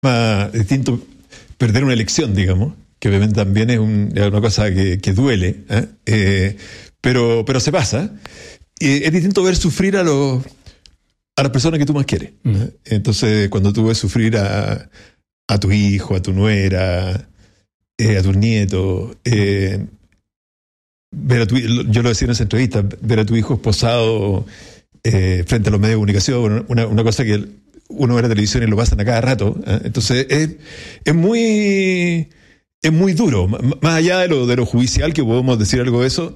más distinto perder una elección, digamos, que obviamente también es una cosa que duele, pero se pasa. Es distinto ver sufrir a las personas que tú más quieres. Entonces, cuando tú ves sufrir a tu hijo, a tu nuera, a tus nietos, yo lo decía en esa entrevista, ver a tu hijo esposado frente a los medios de comunicación, una cosa que uno ve en la televisión y lo pasan a cada rato. Entonces, es muy duro. Más allá de lo judicial, que podemos decir algo de eso,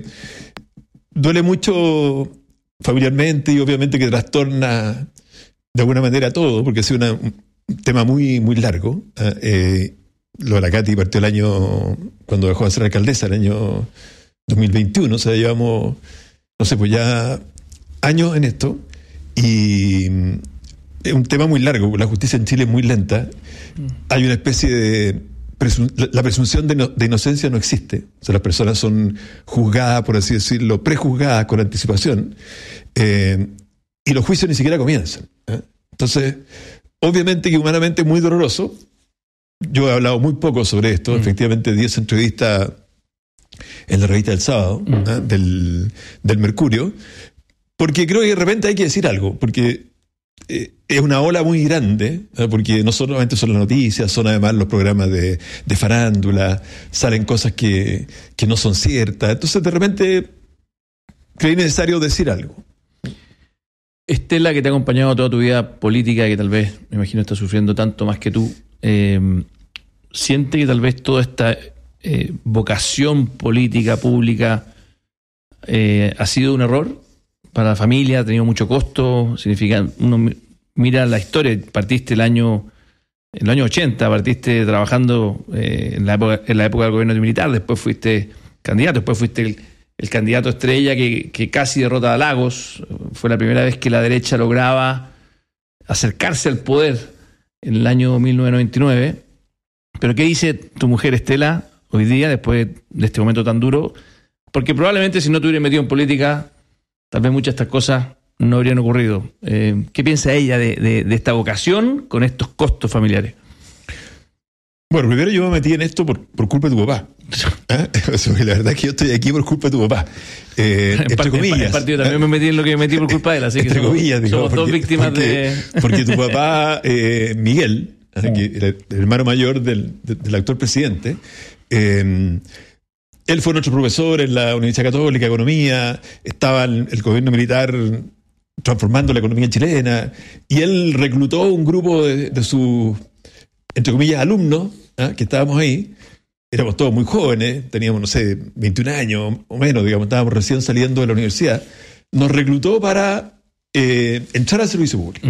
duele mucho familiarmente y obviamente que trastorna de alguna manera todo, porque ha sido un tema muy, muy largo. Lo de la Katy partió el año, cuando dejó de ser alcaldesa, el año 2021, o sea, llevamos, no sé, pues ya años en esto, y es un tema muy largo. La justicia en Chile es muy lenta. Hay una especie de la presunción de inocencia no existe. O sea, las personas son juzgadas, por así decirlo, prejuzgadas con anticipación, y los juicios ni siquiera comienzan. Entonces, obviamente que humanamente es muy doloroso. Yo he hablado muy poco sobre esto. Efectivamente, di esa entrevista en la revista del sábado, del Mercurio, porque creo que de repente hay que decir algo, porque es una ola muy grande, porque no solamente son las noticias, son además los programas de farándula, salen cosas que no son ciertas. Entonces, de repente, creí necesario decir algo. Estela, que te ha acompañado toda tu vida política, que tal vez, me imagino, está sufriendo tanto más que tú, ¿siente que tal vez toda esta vocación política, pública, ha sido un error para la familia? ¿Ha tenido mucho costo? Significa, uno mira la historia, partiste en los años 80, partiste trabajando en la época del gobierno militar, después fuiste candidato, después fuiste el candidato estrella que casi derrota a Lagos. Fue la primera vez que la derecha lograba acercarse al poder en el año 1999. Pero ¿qué dice tu mujer Estela hoy día, después de este momento tan duro? Porque probablemente si no te hubieras metido en política, tal vez muchas de estas cosas no habrían ocurrido. ¿Qué piensa ella de esta vocación con estos costos familiares? Bueno, primero yo me metí en esto por culpa de tu papá. O sea, la verdad es que yo estoy aquí por culpa de tu papá. Entre comillas. En partido también me metí en lo que me metí por culpa de él, así que somos dos víctimas porque tu papá, Miguel, el hermano mayor del actual presidente, él fue nuestro profesor en la Universidad Católica, Economía, estaba el gobierno militar transformando la economía chilena, y él reclutó un grupo de sus, entre comillas, alumnos, que estábamos ahí. Éramos todos muy jóvenes, teníamos, no sé, 21 años o menos, digamos, estábamos recién saliendo de la universidad. Nos reclutó para entrar al servicio público.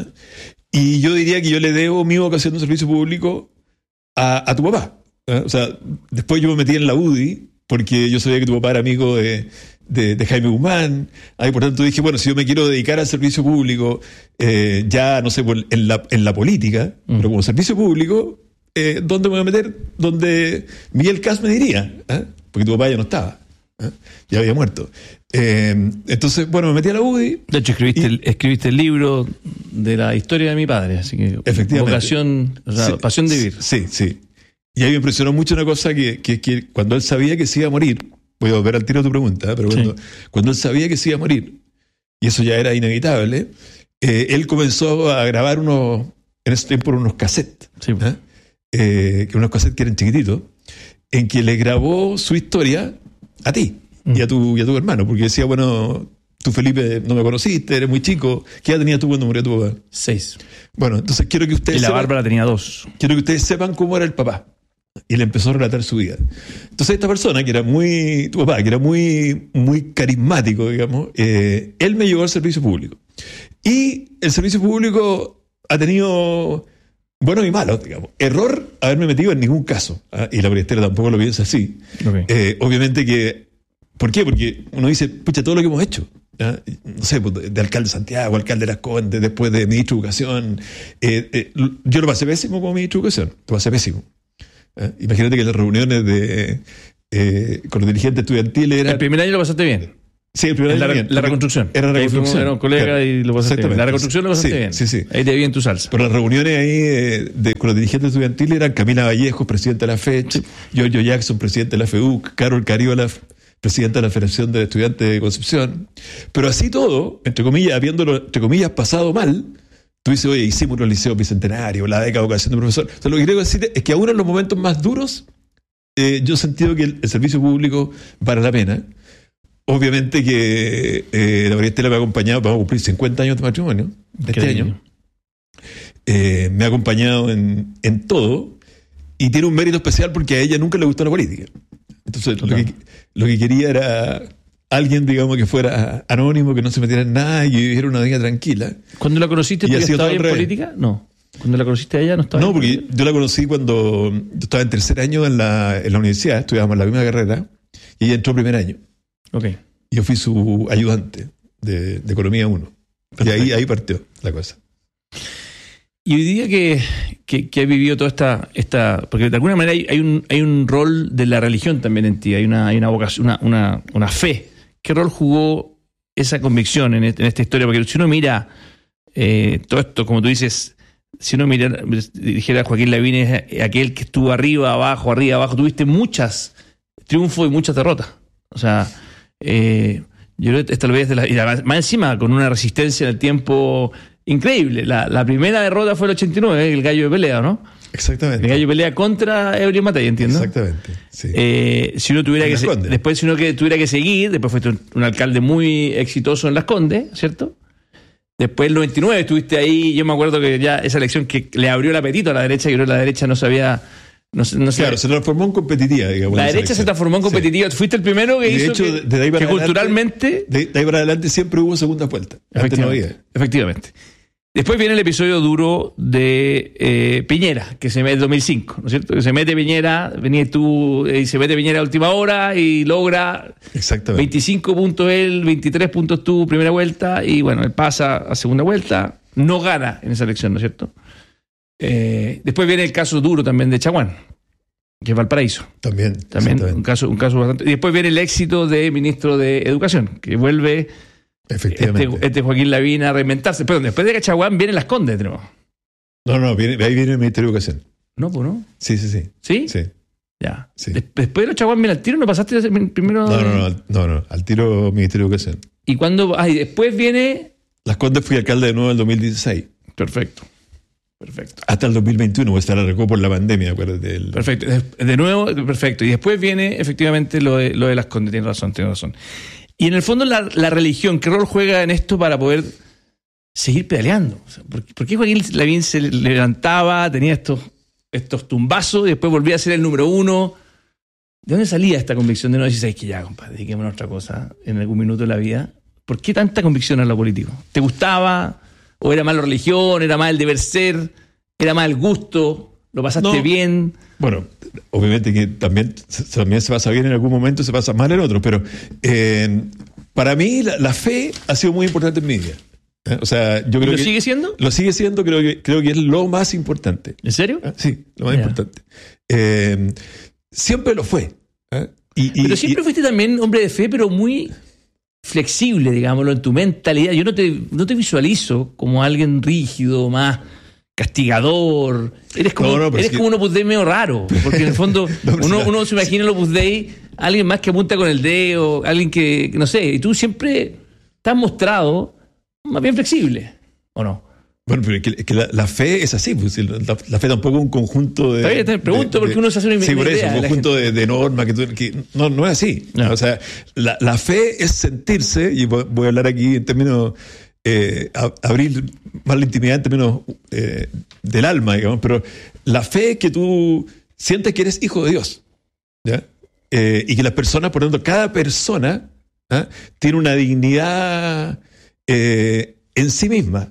Y yo diría que yo le debo mi vocación de servicio público a tu papá. O sea, después yo me metí en la UDI, porque yo sabía que tu papá era amigo de Jaime Guzmán. Ahí, por tanto, dije, bueno, si yo me quiero dedicar al servicio público, ya, no sé, en la política, pero como servicio público, ¿dónde me voy a meter? Donde Miguel Cas me diría, porque tu papá ya no estaba, ya había muerto. Entonces, bueno, me metí a la UDI. De hecho, escribiste el libro de la historia de mi padre, así que vocación, o sea, sí, pasión de vivir. Sí. Y ahí me impresionó mucho una cosa que cuando él sabía que se iba a morir, voy a volver al tiro a tu pregunta, pero cuando él sabía que se iba a morir, y eso ya era inevitable, él comenzó a grabar en ese tiempo unos cassettes, unos cassettes que eran chiquititos, en que le grabó su historia a ti y a tu hermano, porque decía, bueno, tú, Felipe, no me conociste, eres muy chico. ¿Qué edad tenías tú cuando murió tu papá? 6. Bueno, entonces quiero que ustedes y la Bárbara tenía 2. Quiero que ustedes sepan cómo era el papá. Y le empezó a relatar su vida. Entonces esta persona, tu papá, que era muy, muy carismático, digamos, él me llevó al servicio público. Y el servicio público ha tenido buenos y malos, digamos. Error haberme metido en ningún caso. Y la Estela tampoco lo piensa así. Okay. Obviamente que... ¿Por qué? Porque uno dice, pucha, todo lo que hemos hecho. No sé, de alcalde de Santiago, alcalde de Las Condes, después de ministro de Educación. Yo lo pasé pésimo como ministro de Educación. Lo pasé pésimo. Imagínate que las reuniones con los dirigentes estudiantiles eran... El primer año lo pasaste bien. Sí, el primer En año bien. la reconstrucción. Era la reconstrucción. Era un colega claro. y lo pasaste bien. La reconstrucción lo pasaste bien. Sí. Ahí te vi en tu salsa. Pero las reuniones ahí con los dirigentes estudiantiles eran Camila Vallejo, presidenta de la FECH, Giorgio Jackson, presidente de la FEU, Carol Cariola, presidenta de la Federación de Estudiantes de Concepción. Pero así todo, entre comillas, habiéndolo, entre comillas, pasado mal, tú dices, oye, hicimos un liceo bicentenario, la beca de educación de profesor. O sea, lo que quiero decir es que aún en los momentos más duros, yo he sentido que el servicio público vale la pena. Obviamente que la María Estela me ha acompañado, vamos a cumplir 50 años de matrimonio este año. Me ha acompañado en todo y tiene un mérito especial porque a ella nunca le gustó la política. Entonces lo que quería era alguien, digamos, que fuera anónimo, que no se metiera en nada y que viviera una vida tranquila. ¿Cuándo la conociste? ¿Tú ya estabas en política? No. ¿Cuando la conociste a ella no estaba? No, porque yo la conocí cuando yo estaba en tercer año en la universidad, estudiábamos la misma carrera y ella entró primer año. Okay. Yo fui su ayudante de Economía 1. Perfecto. Y ahí partió la cosa. Y hoy día que has vivido toda esta porque de alguna manera hay un rol de la religión también en ti, hay una vocación, una fe. ¿Qué rol jugó esa convicción en esta historia? Porque si uno mira todo esto, como tú dices, si uno dijera Joaquín Lavín es aquel que estuvo arriba, abajo, tuviste muchas triunfos y muchas derrotas. O sea, yo creo que tal vez y más encima con una resistencia en el tiempo increíble. La primera derrota fue el 89, el gallo de pelea, ¿no? Exactamente. El gallo de pelea contra Evelyn Matei, entiendo. Exactamente. Sí. Si uno tuviera después, si uno tuviera que seguir, después fuiste un alcalde muy exitoso en Las Condes, ¿cierto? Después el 99 estuviste ahí. Yo me acuerdo que ya esa elección que le abrió el apetito a la derecha, que la derecha no sabía. Claro, se transformó en competitiva, digamos. La derecha se transformó en competitiva. Sí. Fuiste el primero que hizo hecho, de ahí para que culturalmente. De ahí para adelante siempre hubo segunda vuelta. Antes no había. Efectivamente. Después viene el episodio duro de Piñera, que se mete en 2005, ¿no es cierto? Que se mete Piñera, venías tú, y se mete Piñera a última hora y logra 25 puntos él, 23 puntos tú, primera vuelta, y bueno, él pasa a segunda vuelta, no gana en esa elección, ¿no es cierto? Después viene el caso duro también de Chaguán, que es Valparaíso. También un caso bastante. Y después viene el éxito de ministro de Educación, que vuelve este Joaquín Lavín a reinventarse. Perdón, después de Chaguán viene Las Condes, ¿no? No, ahí viene el Ministerio de Educación. No, pues no. Sí. ¿Sí? Sí. Ya. Sí. Después de los Chaguán viene al tiro, ¿no pasaste primero? No, al tiro Ministerio de Educación. ¿Y cuándo? Y después viene. Las Condes fui alcalde de nuevo en el 2016. Perfecto. Hasta el 2021, pues se alargó por la pandemia, acuérdate. Perfecto. De nuevo, perfecto. Y después viene efectivamente lo de Las Condes, tienes razón. Y en el fondo la religión, ¿qué rol juega en esto para poder seguir pedaleando? O sea, ¿por qué Joaquín Lavín se levantaba, tenía estos tumbazos y después volvía a ser el número uno? ¿De dónde salía esta convicción de no decir, ¿sabes qué? Ya, compadre, dediquémonos a otra cosa en algún minuto de la vida? ¿Por qué tanta convicción en lo político? ¿Te gustaba? ¿O era más la religión? ¿Era más el deber ser? ¿Era más el gusto? ¿Lo pasaste bien? Bueno, obviamente que también se pasa bien en algún momento, se pasa mal en otro, pero para mí la fe ha sido muy importante en mi vida. O sea, yo creo ¿Lo sigue siendo? Lo sigue siendo, creo que es lo más importante. ¿En serio? Sí, lo más importante. Siempre lo fue. Pero siempre fuiste también hombre de fe, pero muy flexible, digámoslo, en tu mentalidad. Yo no te visualizo como alguien rígido, más castigador. Eres como un Opus Dei medio raro, porque en el fondo uno se imagina el Opus Dei, alguien más que apunta con el dedo, alguien que no sé, y tú siempre te has mostrado más bien flexible, ¿o no? Bueno, pero es que la fe es así, pues, la fe tampoco es un conjunto de... Está bien, te pregunto porque uno se hace una idea. Sí, por eso, un conjunto de normas que no es así. No. O sea, la fe es sentirse, y voy a hablar aquí en términos... abrir más la intimidad en términos del alma, digamos, pero la fe es que tú sientes que eres hijo de Dios, ¿ya? Y que las personas, por lo tanto, cada persona tiene una dignidad en sí misma,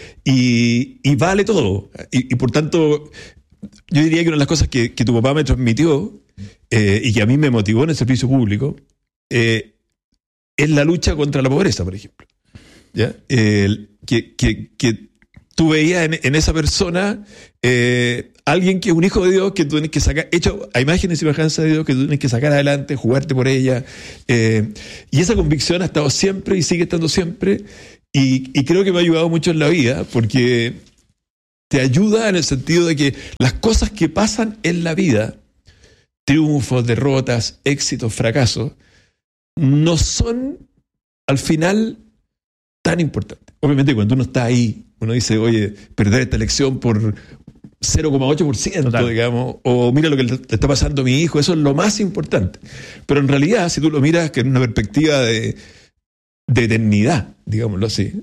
y vale todo. Y por tanto, yo diría que una de las cosas que tu papá me transmitió y que a mí me motivó en el servicio público es la lucha contra la pobreza, por ejemplo. ¿Ya? Que tú veías en esa persona alguien que es un hijo de Dios que tú tienes que sacar, hecho a imagen y semejanza de Dios, que tú tienes que sacar adelante, jugarte por ella. Y esa convicción ha estado siempre y sigue estando siempre. Y creo que me ha ayudado mucho en la vida, porque te ayuda en el sentido de que las cosas que pasan en la vida, triunfos, derrotas, éxitos, fracasos, no son al final tan importantes. Obviamente cuando uno está ahí, uno dice, oye, perder esta elección por 0,8%, Total. digamos, o mira lo que le está pasando a mi hijo, eso es lo más importante. Pero en realidad, si tú lo miras que en una perspectiva de eternidad, digámoslo así,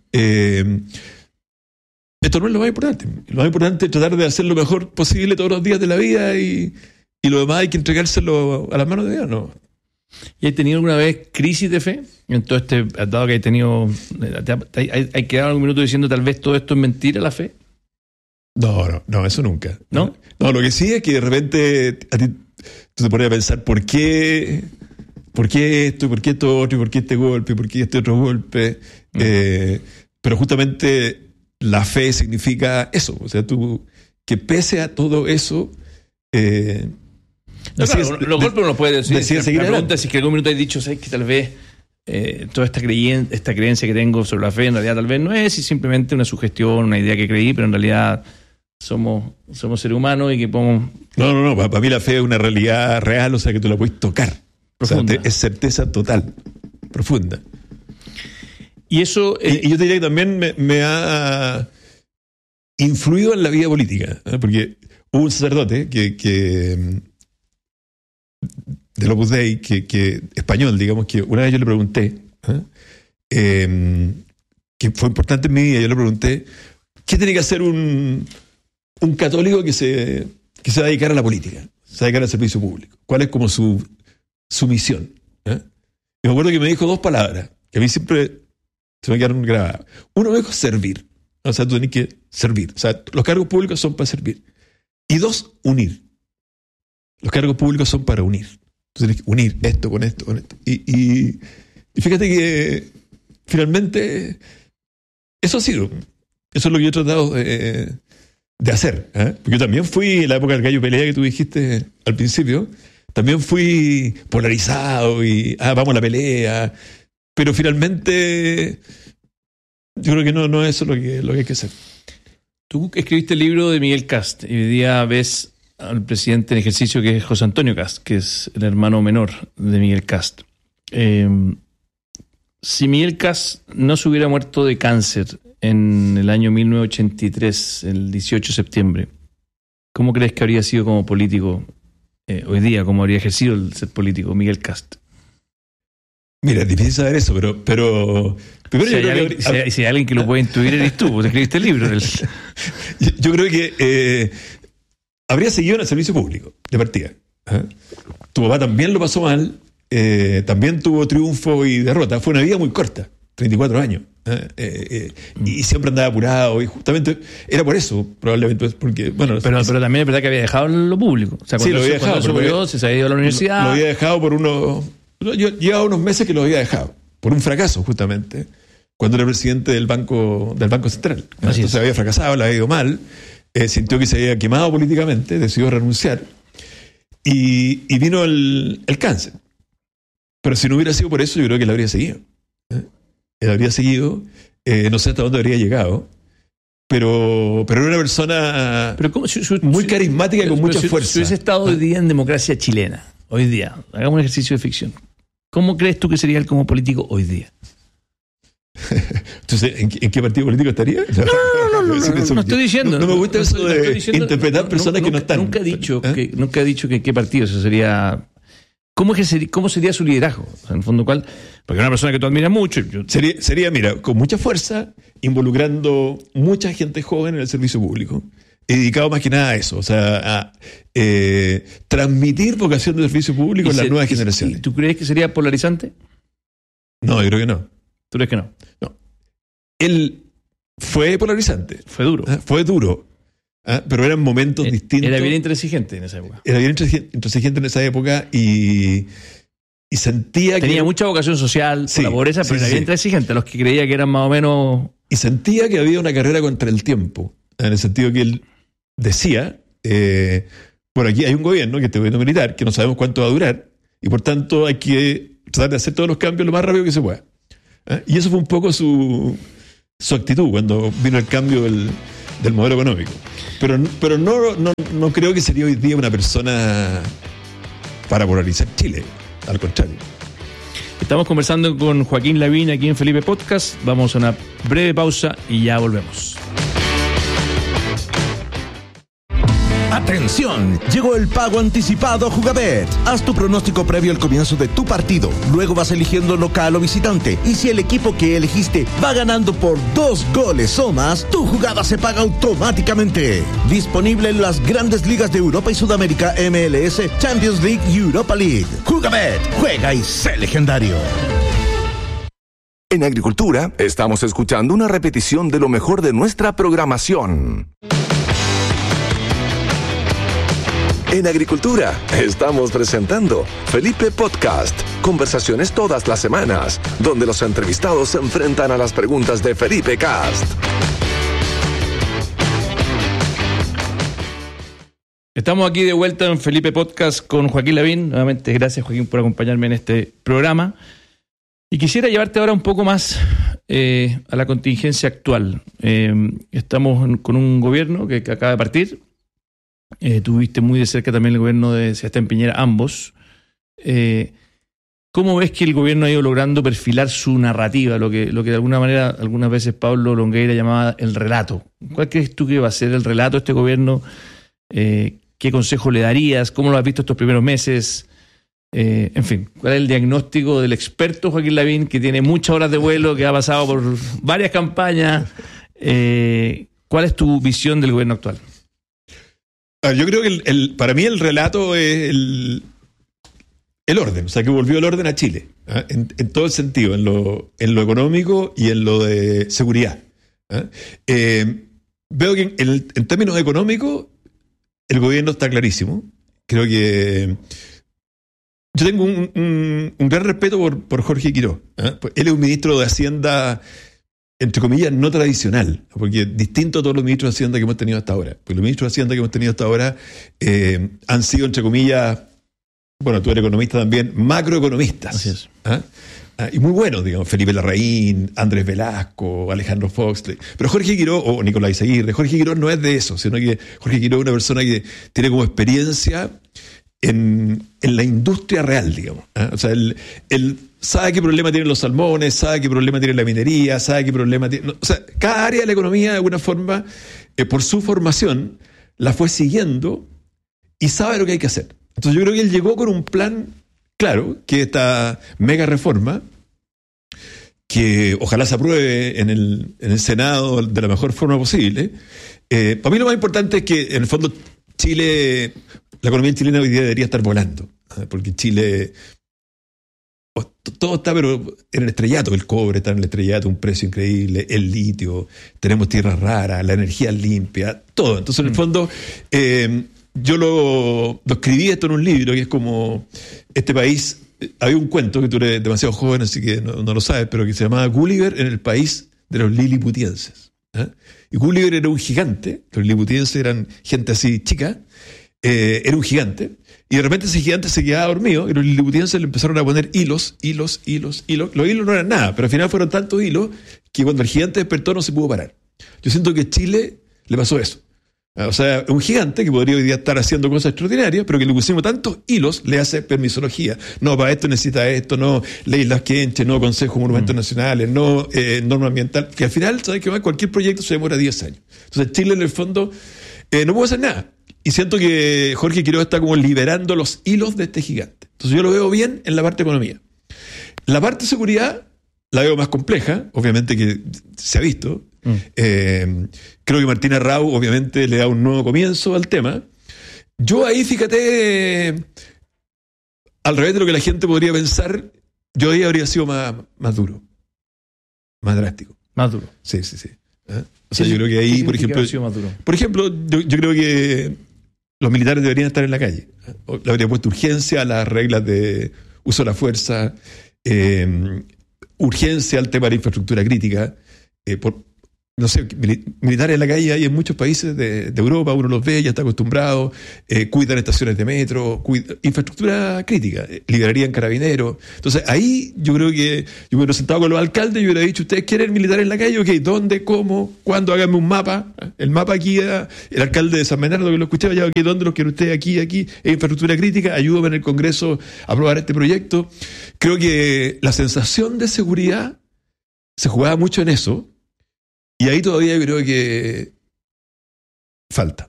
esto no es lo más importante. Lo más importante es tratar de hacer lo mejor posible todos los días de la vida y lo demás hay que entregárselo a las manos de Dios, ¿no? ¿Y has tenido alguna vez crisis de fe? En todo dado que hay tenido, hay quedado algún minuto diciendo tal vez todo esto es mentira, la fe. No, eso nunca. ¿No? No, lo que sí es que de repente a ti tú te pones a pensar ¿por qué esto? ¿Por qué esto otro? ¿Por qué este golpe? ¿Por qué este otro golpe? Pero justamente la fe significa eso. O sea, tú, que pese a todo eso, No, claro, los golpes no los puedes decir. seguir La pregunta adelante. es si que en algún minuto has dicho, ¿sabes? Que tal vez toda esta creencia que tengo sobre la fe en realidad tal vez no es, y simplemente una sugestión, una idea que creí, pero en realidad somos seres humanos y que podemos... No. Para mí la fe es una realidad real, o sea, que tú la puedes tocar. O sea, Profunda. es certeza total, profunda. Y eso... Y yo te diría que también me ha influido en la vida política, ¿eh? Porque hubo un sacerdote que del Opus Dei, que español, digamos, que una vez yo le pregunté, que fue importante en mi vida, yo le pregunté, ¿qué tiene que hacer un católico que se va a dedicar a la política, se va a dedicar al servicio público? ¿Cuál es como su misión? Y me acuerdo que me dijo dos palabras, que a mí siempre se me quedaron grabadas. Uno me dijo servir, o sea, tú tienes que servir, o sea, los cargos públicos son para servir. Y dos, unir. Los cargos públicos son para unir. Tú tienes que unir esto con esto, con esto. Y fíjate que finalmente eso ha sido. Eso es lo que yo he tratado de hacer. Porque yo también fui, en la época del gallo pelea que tú dijiste al principio, también fui polarizado y vamos a la pelea. Pero finalmente yo creo que no es eso lo que hay que hacer. Tú escribiste el libro de Miguel Kast y hoy día ves al presidente en ejercicio que es José Antonio Kast, que es el hermano menor de Miguel Kast. Si Miguel Kast no se hubiera muerto de cáncer en el año 1983, el 18 de septiembre, ¿cómo crees que habría sido como político hoy día? ¿Cómo habría ejercido el ser político Miguel Kast? Mira, es difícil saber eso, pero primero Si hay alguien que lo puede intuir, eres tú, porque escribiste el libro. Yo creo que habría seguido en el servicio público, de partida. Tu papá también lo pasó mal, también tuvo triunfo y derrota. Fue una vida muy corta, 34 años. Y siempre andaba apurado, y justamente era por eso, probablemente, porque, bueno... Pero también es verdad que había dejado lo público. O sea, sí, lo había dejado. Cuando murió, se había ido a la universidad. Lo había dejado por unos... Yo llevaba unos meses que lo había dejado, por un fracaso, justamente, cuando era presidente del Banco Central. Entonces había fracasado, le había ido mal, sintió que se había quemado políticamente, decidió renunciar, y vino el cáncer. Pero si no hubiera sido por eso, yo creo que él habría seguido. Él habría seguido, no sé hasta dónde habría llegado, pero era una persona muy carismática, con mucha fuerza. Si hubiese estado hoy día en democracia chilena, hoy día, hagamos un ejercicio de ficción, ¿cómo crees tú que sería él como político hoy día? Entonces, ¿en qué partido político estaría? No estoy diciendo. No me gusta eso de interpretar personas que no están. Nunca he dicho que qué partido, eso sería... ¿Cómo sería su liderazgo? O sea, en el fondo, ¿cuál? Porque es una persona que tú admiras mucho. Sería, mira, con mucha fuerza, involucrando mucha gente joven en el servicio público, y dedicado más que nada a eso, o sea, a transmitir vocación de servicio público en las nuevas generaciones. ¿Y tú crees que sería polarizante? No, yo creo que no. ¿Tú crees que no? No. Él fue polarizante. Fue duro. Fue duro. Pero eran momentos distintos. Era bien intransigente en esa época. Era bien intransigente en esa época y y sentía Tenía mucha vocación social por la pobreza, pero era bien exigente. Los que creía que eran más o menos... Y sentía que había una carrera contra el tiempo, en el sentido que él decía, bueno, aquí hay un gobierno, que este gobierno militar, que no sabemos cuánto va a durar, y por tanto hay que tratar de hacer todos los cambios lo más rápido que se pueda. Y eso fue un poco su actitud cuando vino el cambio del modelo económico. Pero no creo que sería hoy día una persona para polarizar Chile, al contrario. Estamos conversando con Joaquín Lavín aquí en Felipe Podcast. Vamos a una breve pausa y ya volvemos. ¡Atención! Llegó el pago anticipado Jugabet. Haz tu pronóstico previo al comienzo de tu partido. Luego vas eligiendo local o visitante. Y si el equipo que elegiste va ganando por 2 goles o más, tu jugada se paga automáticamente. Disponible en las grandes ligas de Europa y Sudamérica, MLS, Champions League y Europa League. Jugabet. Juega y sé legendario. En Agricultura, estamos escuchando una repetición de lo mejor de nuestra programación. En Agricultura, estamos presentando Felipe Podcast. Conversaciones todas las semanas, donde los entrevistados se enfrentan a las preguntas de Felipe Cast. Estamos aquí de vuelta en Felipe Podcast con Joaquín Lavín. Nuevamente, gracias, Joaquín, por acompañarme en este programa. Y quisiera llevarte ahora un poco más a la contingencia actual. Estamos con un gobierno que acaba de partir. Tuviste muy de cerca también el gobierno de Sebastián Piñera, ambos. ¿Cómo ves que el gobierno ha ido logrando perfilar su narrativa, lo que de alguna manera, algunas veces Pablo Longueira llamaba el relato? ¿Cuál crees tú que va a ser el relato de este gobierno? ¿Qué consejo le darías? ¿Cómo lo has visto estos primeros meses? En fin, ¿cuál es el diagnóstico del experto Joaquín Lavín, que tiene muchas horas de vuelo, que ha pasado por varias campañas? ¿Cuál es tu visión del gobierno actual? Yo creo que para mí el relato es el orden, o sea, que volvió el orden a Chile, en todo el sentido, en lo económico y en lo de seguridad. Veo que en términos económicos el gobierno está clarísimo. Creo que yo tengo un gran respeto por Jorge Quirós. Él es un ministro de Hacienda, entre comillas, no tradicional, porque distinto a todos los ministros de Hacienda que hemos tenido hasta ahora. Porque los ministros de Hacienda que hemos tenido hasta ahora han sido, entre comillas, bueno, tú eres economista también, macroeconomistas. Así es. Y muy buenos, digamos, Felipe Larraín, Andrés Velasco, Alejandro Foxley. Pero Jorge Quirós, o Nicolás Izaguirre, Jorge Quirós no es de eso, sino que Jorge Quirós es una persona que tiene como experiencia en la industria real, digamos. O sea, él sabe qué problema tienen los salmones, sabe qué problema tiene la minería, sabe qué problema tiene... O sea, cada área de la economía, de alguna forma, por su formación, la fue siguiendo y sabe lo que hay que hacer. Entonces yo creo que él llegó con un plan claro, que esta mega reforma, que ojalá se apruebe en el Senado de la mejor forma posible. Para mí lo más importante es que, en el fondo, Chile, la economía chilena hoy día debería estar volando, porque Chile... Todo está pero en el estrellato, el cobre está en el estrellato, un precio increíble, el litio, tenemos tierras raras, la energía limpia, todo. Entonces, en el fondo, yo lo escribí esto en un libro, que es como este país. Había un cuento, que tú eres demasiado joven, así que no lo sabes, pero que se llamaba Gulliver en el país de los liliputienses. Y Gulliver era un gigante, los liliputienses eran gente así chica, era un gigante. Y de repente ese gigante se quedaba dormido y los liliputienses le empezaron a poner hilos. Los hilos no eran nada, pero al final fueron tantos hilos que cuando el gigante despertó no se pudo parar. Yo siento que a Chile le pasó eso. O sea, un gigante que podría hoy día estar haciendo cosas extraordinarias, pero que le pusimos tantos hilos, le hace permisología. No, para esto necesita esto, no ley Las Quenches, no Consejo de Monumentos Nacionales, no norma ambiental, que al final, ¿sabes qué? Cualquier proyecto se demora 10 años. Entonces Chile, en el fondo, no puede hacer nada. Y siento que Jorge Quirós está como liberando los hilos de este gigante. Entonces yo lo veo bien en la parte de economía. La parte de seguridad la veo más compleja, obviamente, que se ha visto. Creo que Martín Arrau obviamente le da un nuevo comienzo al tema. Yo ahí, fíjate, al revés de lo que la gente podría pensar, yo ahí habría sido más duro, más drástico. Más duro. Sí. O sea, yo creo que ahí, por ejemplo, yo creo que los militares deberían estar en la calle. Le habría puesto urgencia a las reglas de uso de la fuerza, urgencia al tema de la infraestructura crítica, no sé, militares en la calle hay en muchos países de Europa, uno los ve, ya está acostumbrado, cuidan estaciones de metro, infraestructura crítica, liberarían carabineros. Entonces ahí yo creo que yo me hubiera sentado con los alcaldes y hubiera dicho, ¿ustedes quieren militares en la calle? Ok, ¿dónde, cómo, cuándo? Háganme un mapa. El mapa aquí era el alcalde de San Bernardo que lo escuchaba, ya, ok, ¿dónde los quiere usted? Aquí, es infraestructura crítica, ayúdame en el Congreso a aprobar este proyecto. Creo que la sensación de seguridad se jugaba mucho en eso. Y ahí todavía creo que falta.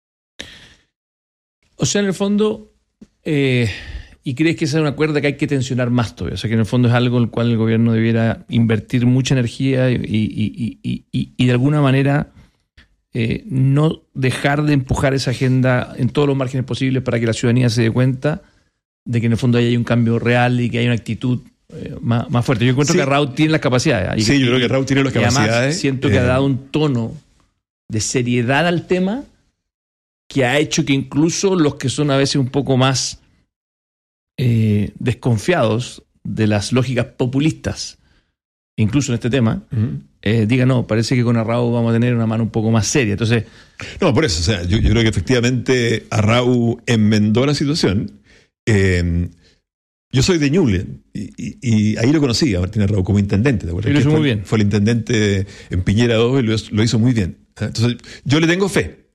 O sea, en el fondo, ¿y crees que esa es una cuerda que hay que tensionar más todavía? O sea, que en el fondo es algo en el cual el gobierno debiera invertir mucha energía y de alguna manera no dejar de empujar esa agenda en todos los márgenes posibles para que la ciudadanía se dé cuenta de que en el fondo ahí hay un cambio real y que hay una actitud más fuerte. Yo encuentro que Raúl tiene las capacidades. Sí, yo creo que Raúl tiene las capacidades. Además, siento que ha dado un tono de seriedad al tema que ha hecho que incluso los que son a veces un poco más desconfiados de las lógicas populistas, incluso en este tema, digan, no, parece que con Arrau vamos a tener una mano un poco más seria. Entonces, no, por eso, o sea, yo creo que efectivamente Arrau enmendó la situación. Yo soy de Ñuble y ahí lo conocí a Martín Arrau como intendente. ¿De acuerdo? Y lo hizo muy bien. Fue el intendente en Piñera 2 y lo hizo muy bien. Entonces, yo le tengo fe.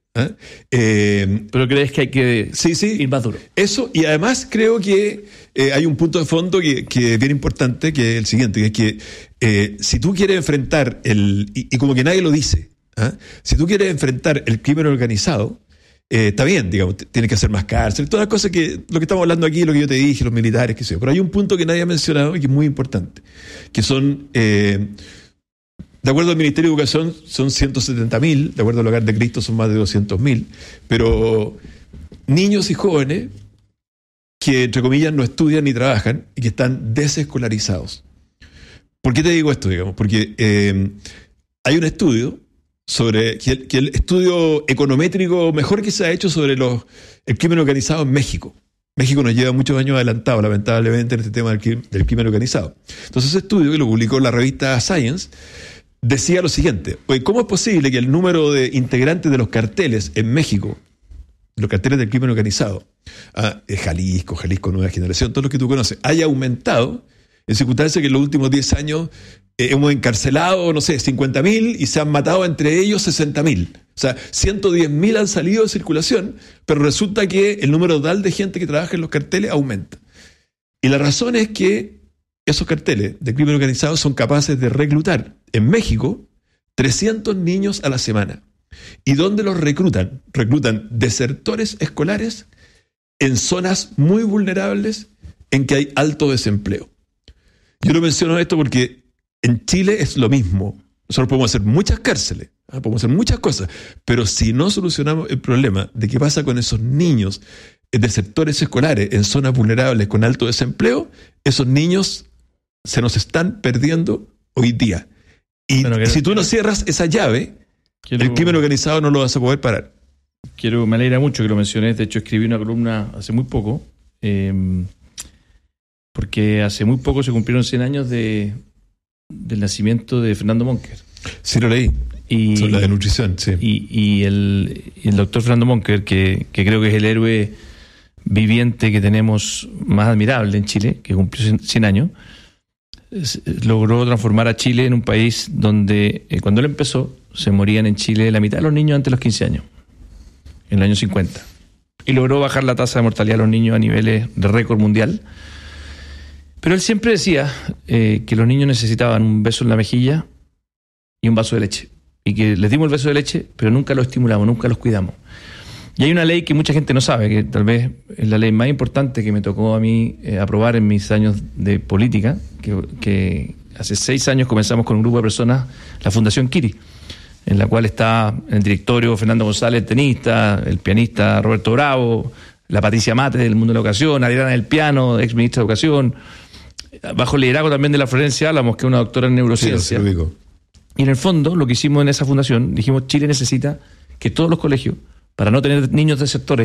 Pero crees que hay que ir más duro. Eso, y además creo que hay un punto de fondo que es bien importante, que es el siguiente, que es que si tú quieres enfrentar y como que nadie lo dice, si tú quieres enfrentar el crimen organizado, está bien, digamos, tienes que hacer más cárcel, todas las cosas lo que estamos hablando aquí, lo que yo te dije, los militares, qué sé yo. Pero hay un punto que nadie ha mencionado y que es muy importante, que son, de acuerdo al Ministerio de Educación, son 170.000, de acuerdo al Hogar de Cristo son más de 200.000, pero niños y jóvenes que, entre comillas, no estudian ni trabajan y que están desescolarizados. ¿Por qué te digo esto, digamos? Porque hay un estudio sobre que el estudio econométrico mejor que se ha hecho sobre el crimen organizado en México. México nos lleva muchos años adelantado, lamentablemente, en este tema del crimen organizado. Entonces, ese estudio, que lo publicó la revista Science, decía lo siguiente: oye, ¿cómo es posible que el número de integrantes de los carteles en México, los carteles del crimen organizado, Jalisco Nueva Generación, todos los que tú conoces, haya aumentado en circunstancias que en los últimos 10 años hemos encarcelado, no sé, 50.000 y se han matado entre ellos 60.000? O sea, 110.000 han salido de circulación, pero resulta que el número total de gente que trabaja en los carteles aumenta. Y la razón es que esos carteles de crimen organizado son capaces de reclutar en México 300 niños a la semana. ¿Y dónde los reclutan? Reclutan desertores escolares en zonas muy vulnerables en que hay alto desempleo. Yo lo menciono esto porque en Chile es lo mismo. Nosotros podemos hacer muchas cárceles, podemos hacer muchas cosas, pero si no solucionamos el problema de qué pasa con esos niños de sectores escolares en zonas vulnerables con alto desempleo, esos niños se nos están perdiendo hoy día. Y si tú no cierras esa llave, el crimen organizado no lo vas a poder parar. Me alegra mucho que lo menciones. De hecho, escribí una columna hace muy poco, porque hace muy poco se cumplieron 100 años del nacimiento de Fernando Monker. Sí, lo leí. Sobre la de nutrición, sí. Y el doctor Fernando Monker, que creo que es el héroe viviente que tenemos más admirable en Chile, que cumplió 100 años, logró transformar a Chile en un país donde, cuando él empezó, se morían en Chile la mitad de los niños antes de los 15 años, en el año 50. Y logró bajar la tasa de mortalidad de los niños a niveles de récord mundial. Pero él siempre decía que los niños necesitaban un beso en la mejilla y un vaso de leche. Y que les dimos el beso de leche, pero nunca los estimulamos, nunca los cuidamos. Y hay una ley que mucha gente no sabe, que tal vez es la ley más importante que me tocó a mí aprobar en mis años de política, que hace 6 años comenzamos con un grupo de personas, la Fundación Kiri, en la cual está el directorio Fernando González, el tenista, el pianista Roberto Bravo, la Patricia Mate del mundo de la educación, Adriana del Piano, ex ministra de Educación, bajo el liderazgo también de la Florencia Álamos, que es una doctora en neurociencia. Sí, y en el fondo, lo que hicimos en esa fundación, dijimos, Chile necesita que todos los colegios, para no tener niños de sectores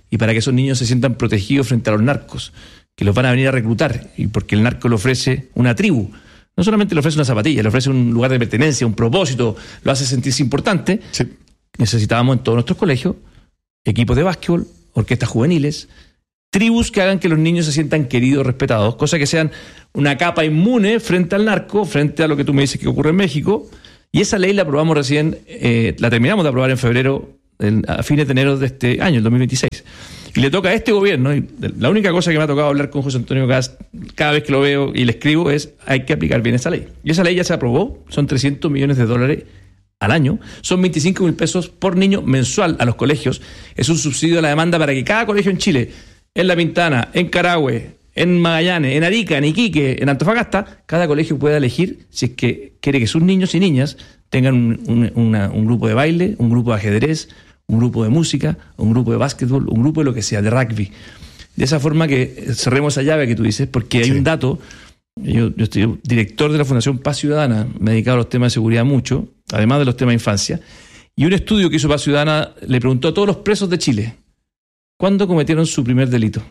y para que esos niños se sientan protegidos frente a los narcos, que los van a venir a reclutar, y porque el narco le ofrece una tribu. No solamente le ofrece una zapatilla, le ofrece un lugar de pertenencia, un propósito, lo hace sentirse importante. Sí. Necesitábamos en todos nuestros colegios equipos de básquetbol, orquestas juveniles, tribus que hagan que los niños se sientan queridos, respetados, cosa que sean una capa inmune frente al narco, frente a lo que tú me dices que ocurre en México. Y esa ley la aprobamos recién, la terminamos de aprobar en febrero, a fines de enero de este año, el 2026. Y le toca a este gobierno, y la única cosa que me ha tocado hablar con José Antonio Kast cada vez que lo veo y le escribo es: hay que aplicar bien esa ley. Y esa ley ya se aprobó, son $300 millones al año, son 25.000 pesos por niño mensual a los colegios. Es un subsidio a la demanda para que cada colegio en Chile, en La Pintana, en Carahue, en Magallanes, en Arica, en Iquique, en Antofagasta, cada colegio pueda elegir si es que quiere que sus niños y niñas tengan un grupo de baile, un grupo de ajedrez, un grupo de música, un grupo de básquetbol, un grupo de lo que sea, de rugby. De esa forma que cerremos esa llave que tú dices, porque hay un dato. Yo estoy director de la Fundación Paz Ciudadana, me he dedicado a los temas de seguridad mucho, además de los temas de infancia, y un estudio que hizo Paz Ciudadana le preguntó a todos los presos de Chile ¿cuándo cometieron su primer delito?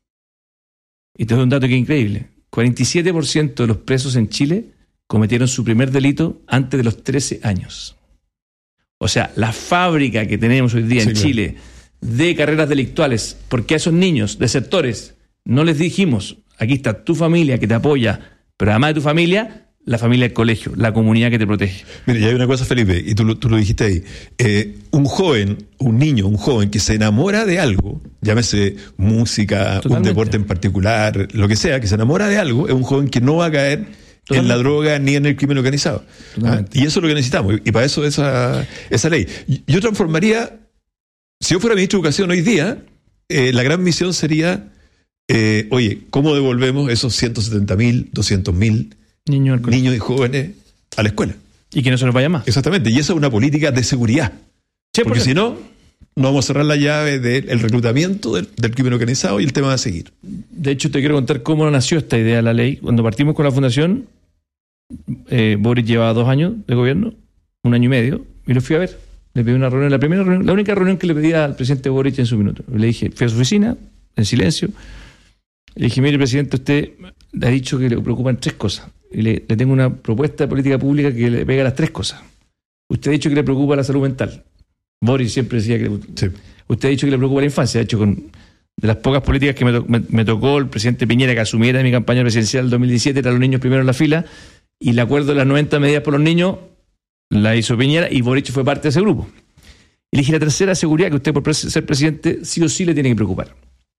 Y te doy un dato que es increíble: 47% de los presos en Chile cometieron su primer delito antes de los 13 años. O sea, la fábrica que tenemos hoy día en Chile de carreras delictuales, porque a esos niños, desertores, no les dijimos: aquí está tu familia que te apoya, pero además de tu familia, la familia del colegio, la comunidad que te protege. Mira, y hay una cosa, Felipe, y tú lo dijiste ahí. Un joven que se enamora de algo, llámese música, un deporte en particular, lo que sea, que se enamora de algo, es un joven que no va a caer en la droga ni en el crimen organizado. Y eso es lo que necesitamos, y para eso esa ley. Yo transformaría, si yo fuera ministro de Educación hoy día, la gran misión sería, oye, ¿cómo devolvemos esos 170.000, 200.000 niños y jóvenes a la escuela? Y que no se nos vaya más. Exactamente, y esa es una política de seguridad. Porque si no vamos a cerrar la llave del reclutamiento del crimen organizado y el tema va a seguir. De hecho, te quiero contar cómo nació esta idea de la ley. Cuando partimos con la fundación, Boric llevaba 2 años de gobierno, 1 año y medio, y lo fui a ver. Le pedí una reunión, la única reunión que le pedía al presidente Boric en su minuto. Le dije, fui a su oficina, en silencio. Le dije: mire, presidente, usted le ha dicho que le preocupan 3 cosas. Y le tengo una propuesta de política pública que le pega a las 3 cosas. Usted ha dicho que le preocupa la salud mental. Boris siempre decía que... Sí. Usted ha dicho que le preocupa la infancia. De hecho, de las pocas políticas que me tocó el presidente Piñera que asumiera en mi campaña presidencial del 2017, eran los niños primero en la fila, y el acuerdo de las 90 medidas por los niños la hizo Piñera, y Boric fue parte de ese grupo. Y le dije: la tercera, seguridad, que usted por ser presidente sí o sí le tiene que preocupar.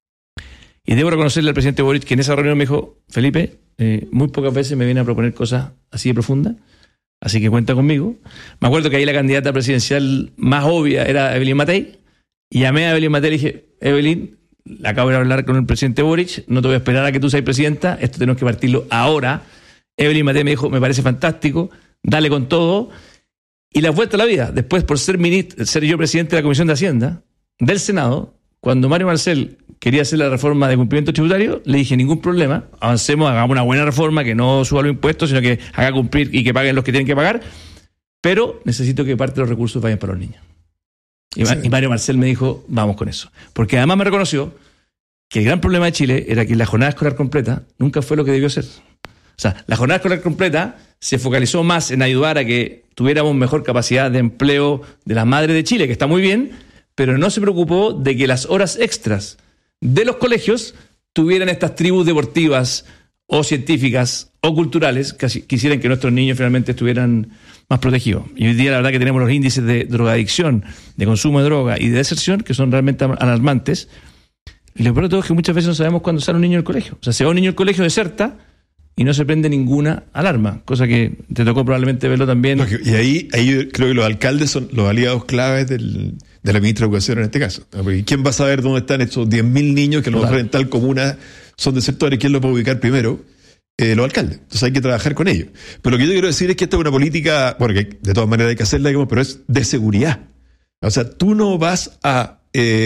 Y debo reconocerle al presidente Boric que en esa reunión me dijo: Felipe, muy pocas veces me viene a proponer cosas así de profundas, así que cuenta conmigo. Me acuerdo que ahí la candidata presidencial más obvia era Evelyn Matei, y llamé a Evelyn Matei y le dije: Evelyn, acabo de hablar con el presidente Boric, no te voy a esperar a que tú seas presidenta, esto tenemos que partirlo ahora. Evelyn Matei me dijo: me parece fantástico, dale con todo. Y la vuelta a la vida, después, por ser yo presidente de la Comisión de Hacienda del Senado, cuando Mario Marcel quería hacer la reforma de cumplimiento tributario, le dije: ningún problema, avancemos, hagamos una buena reforma que no suba los impuestos, sino que haga cumplir y que paguen los que tienen que pagar, pero necesito que parte de los recursos vayan para los niños. Y Mario Marcel me dijo: vamos con eso. Porque además me reconoció que el gran problema de Chile era que la jornada escolar completa nunca fue lo que debió ser. O sea, la jornada escolar completa se focalizó más en ayudar a que tuviéramos mejor capacidad de empleo de las madres de Chile, que está muy bien, pero no se preocupó de que las horas extras de los colegios tuvieran estas tribus deportivas o científicas o culturales que quisieran que nuestros niños finalmente estuvieran más protegidos. Y hoy día la verdad que tenemos los índices de drogadicción, de consumo de droga y de deserción que son realmente alarmantes. Y lo peor de todo es que muchas veces no sabemos cuándo sale un niño del colegio. O sea, se va un niño del colegio, deserta y no se prende ninguna alarma, cosa que te tocó probablemente verlo también. Y ahí yo creo que los alcaldes son los aliados claves de la ministra de Educación en este caso. Porque ¿quién va a saber dónde están estos 10.000 niños que a lo mejor en tal comuna son desertores? ¿Quién los puede ubicar primero? Los alcaldes. Entonces hay que trabajar con ellos. Pero lo que yo quiero decir es que esta es una política, porque de todas maneras hay que hacerla, digamos, pero es de seguridad. O sea, tú no vas a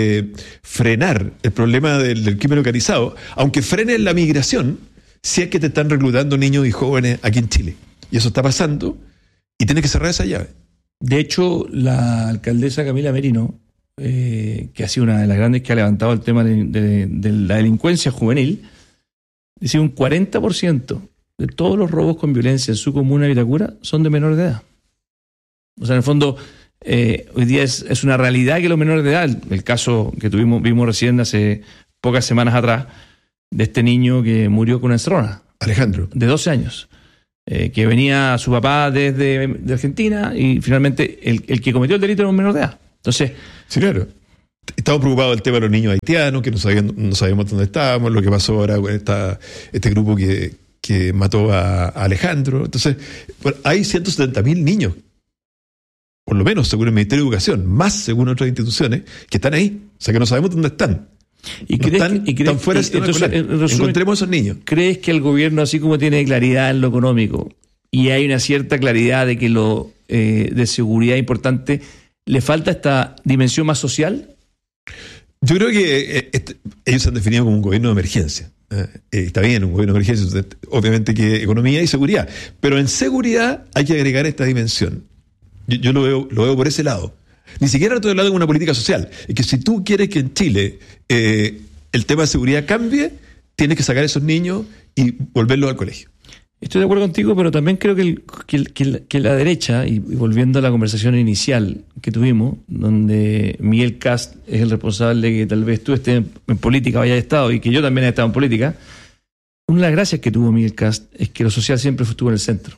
frenar el problema del crimen organizado, aunque frenes la migración, si es que te están reclutando niños y jóvenes aquí en Chile. Y eso está pasando y tienes que cerrar esa llave. De hecho, la alcaldesa Camila Merino que ha sido una de las grandes que ha levantado el tema de la delincuencia juvenil, dice un 40% de todos los robos con violencia en su comuna de Vitacura son de menores de edad. O sea, en el fondo, hoy día es una realidad que los menores de edad, el caso que vimos recién hace pocas semanas atrás, de este niño que murió con una encerrona. Alejandro. De 12 años. Que venía su papá de Argentina y finalmente el que cometió el delito era un menor de edad. Entonces, sí, claro. Estamos preocupados del tema de los niños haitianos, que no sabíamos dónde estábamos, lo que pasó ahora con este grupo que mató a Alejandro. Entonces, bueno, hay 170.000 niños, por lo menos según el Ministerio de Educación, más según otras instituciones, que están ahí. O sea, que no sabemos dónde están. Están fuera del sistema escolar. Encontremos a esos niños. ¿Crees que el gobierno, así como tiene claridad en lo económico y hay una cierta claridad de que lo de seguridad importante, le falta esta dimensión más social? Yo creo que ellos se han definido como un gobierno de emergencia. Está bien, un gobierno de emergencia, obviamente que economía y seguridad, pero en seguridad hay que agregar esta dimensión. Yo lo veo por ese lado. Ni siquiera estoy hablando de una política social. Es que si tú quieres que en Chile el tema de seguridad cambie, tienes que sacar a esos niños y volverlos al colegio. Estoy de acuerdo contigo, pero también creo que la derecha, y volviendo a la conversación inicial que tuvimos, donde Miguel Kast es el responsable de que tal vez tú estés en política o hayas estado, y que yo también he estado en política, una de las gracias que tuvo Miguel Kast es que lo social siempre estuvo en el centro.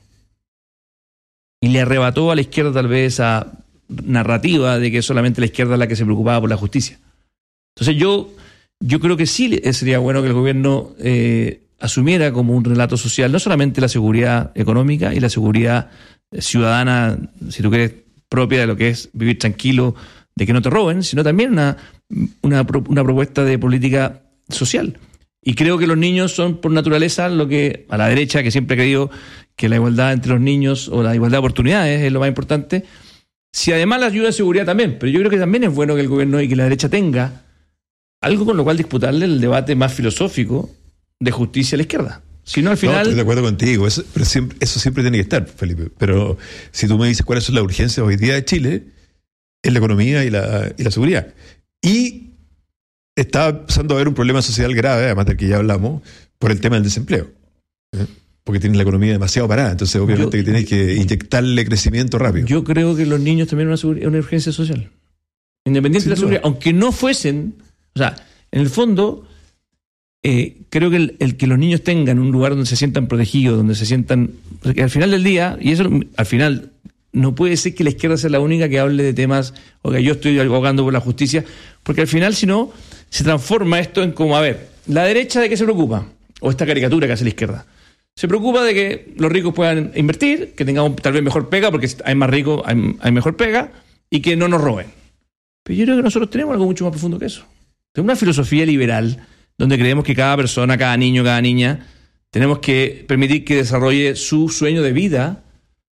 Y le arrebató a la izquierda tal vez esa narrativa de que solamente la izquierda es la que se preocupaba por la justicia. Entonces yo creo que sí sería bueno que el gobierno asumiera como un relato social no solamente la seguridad económica y la seguridad ciudadana, si tú quieres, propia de lo que es vivir tranquilo, de que no te roben, sino también una propuesta de política social. Y creo que los niños son por naturaleza lo que a la derecha, que siempre ha creído que la igualdad entre los niños o la igualdad de oportunidades es lo más importante, si además la ayuda de seguridad también, pero yo creo que también es bueno que el gobierno y que la derecha tenga algo con lo cual disputarle el debate más filosófico de justicia a la izquierda. Si no, al final... No, estoy de acuerdo contigo, eso siempre tiene que estar, Felipe. Pero si tú me dices cuáles son las urgencias hoy día de Chile, es la economía y la seguridad. Y está empezando a haber un problema social grave, además del que ya hablamos, por el tema del desempleo. Porque tienen la economía demasiado parada, entonces obviamente que tienes que inyectarle crecimiento rápido. Yo creo que los niños también son una urgencia social. Independiente de la seguridad, aunque no fuesen... O sea, en el fondo, creo que el que los niños tengan un lugar donde se sientan protegidos, donde se sientan... Porque al final del día, y eso al final, no puede ser que la izquierda sea la única que hable de temas, o que yo estoy abogando por la justicia, porque al final, si no, se transforma esto en como, a ver, ¿la derecha de qué se preocupa? O esta caricatura que hace la izquierda. Se preocupa de que los ricos puedan invertir, que tengamos tal vez mejor pega, porque hay más ricos, hay mejor pega, y que no nos roben. Pero yo creo que nosotros tenemos algo mucho más profundo que eso. Tenemos una filosofía liberal donde creemos que cada persona, cada niño, cada niña, tenemos que permitir que desarrolle su sueño de vida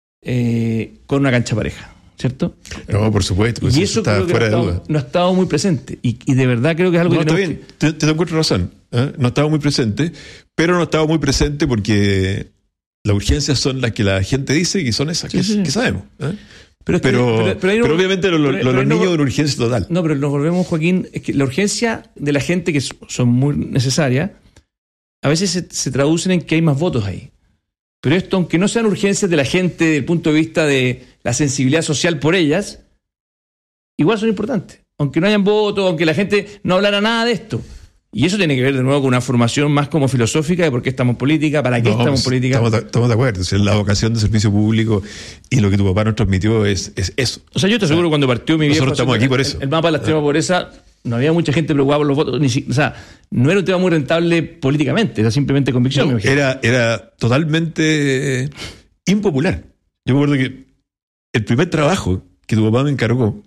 con una cancha pareja, ¿cierto? No, por supuesto, pues y eso está fuera de duda. No ha estado muy presente y de verdad creo que es algo que tenemos que... Te encuentro razón, no ha estado muy presente, pero no ha estado muy presente porque las urgencias son las que la gente dice que son esas que sabemos. Pero obviamente los niños de una urgencia total. No, pero nos volvemos, Joaquín, es que la urgencia de la gente, que son muy necesarias, a veces se traducen en que hay más votos ahí. Pero esto, aunque no sean urgencias de la gente desde el punto de vista de la sensibilidad social por ellas, igual son importantes. Aunque no hayan votos, aunque la gente no hablara nada de esto. Y eso tiene que ver de nuevo con una formación más como filosófica de por qué estamos en política, para qué estamos en política. Estamos de acuerdo. O sea, la vocación de servicio público y lo que tu papá nos transmitió es eso. O sea, yo te aseguro cuando partió mi viejo... Nosotros estamos aquí por eso. El mapa de la extrema pobreza, no había mucha gente preocupada por los votos. O sea, no era un tema muy rentable políticamente, era simplemente convicción. No, era totalmente impopular. Yo me acuerdo que el primer trabajo que tu papá me encargó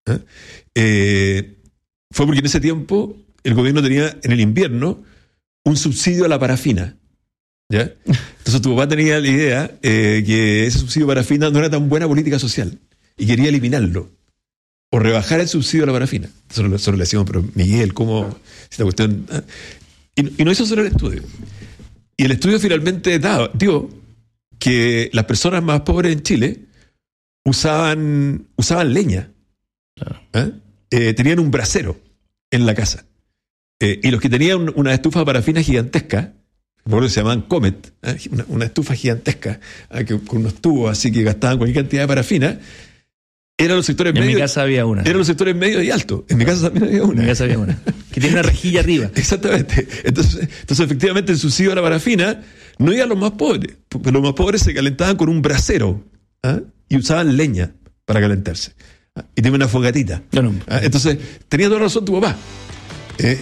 fue porque en ese tiempo el gobierno tenía en el invierno un subsidio a la parafina. ¿Ya? Entonces tu papá tenía la idea que ese subsidio a la parafina no era tan buena política social y quería eliminarlo o rebajar el subsidio a la parafina. Nosotros le decíamos, pero Miguel, ¿cómo? Esta cuestión... Y no hizo solo el estudio. Y el estudio finalmente dio que las personas más pobres en Chile usaban leña. Claro. tenían un brasero en la casa. Y los que tenían una estufa de parafina gigantesca, por eso se llamaban Comet, una estufa gigantesca, con unos tubos así que gastaban cualquier cantidad de parafina, eran los sectores medios. En mi casa había una. Eran los sectores medios y altos. En mi casa también había una. En mi casa había una. Que tiene una rejilla arriba. Exactamente. Entonces, efectivamente, el subsidio a la parafina no iba a los más pobres. Porque los más pobres se calentaban con un brasero y usaban leña para calentarse. Y tenía una fogatita. No. Entonces, tenía toda razón tu papá.